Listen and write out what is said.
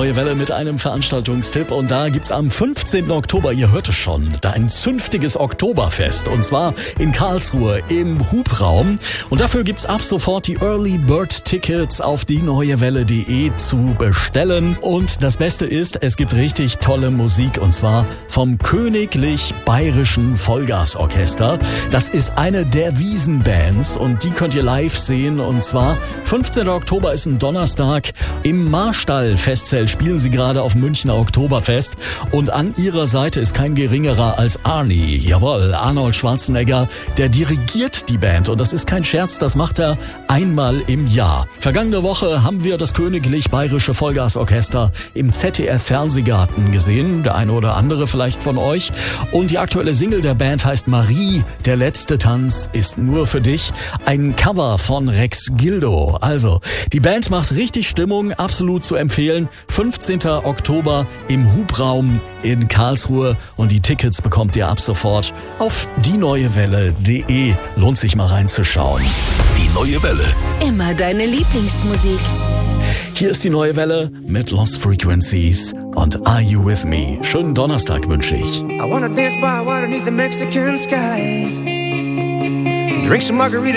Neue Welle mit einem Veranstaltungstipp und da gibt's am 15. Oktober, ihr hört es schon, da ein zünftiges Oktoberfest und zwar in Karlsruhe im Hubraum und dafür gibt's ab sofort die Early Bird Tickets auf dieneuewelle.de zu bestellen und das Beste ist, es gibt richtig tolle Musik und zwar vom Königlich Bayerischen Vollgasorchester. Das ist eine der Wiesenbands und die könnt ihr live sehen und zwar 15. Oktober ist ein Donnerstag. Im Marstall-Festzelt spielen sie gerade auf Münchner Oktoberfest und an ihrer Seite ist kein geringerer als Arnie. Jawohl, Arnold Schwarzenegger, der dirigiert die Band und das ist kein Scherz, das macht er einmal im Jahr. Vergangene Woche haben wir das Königlich Bayerische Vollgasorchester im ZDF-Fernsehgarten gesehen, der eine oder andere vielleicht von euch. Und die aktuelle Single der Band heißt Marie, der letzte Tanz ist nur für dich. Ein Cover von Rex Gildo. Also, die Band macht richtig Stimmung, absolut zu empfehlen. 15. Oktober im Hubraum in Karlsruhe und die Tickets bekommt ihr ab sofort auf dieneuewelle.de. Lohnt sich mal reinzuschauen. Die Neue Welle. Immer deine Lieblingsmusik. Hier ist die Neue Welle mit Lost Frequencies und Are You With Me? Schönen Donnerstag wünsche ich. I wanna dance by water beneath the Mexican sky. Drink some margarita.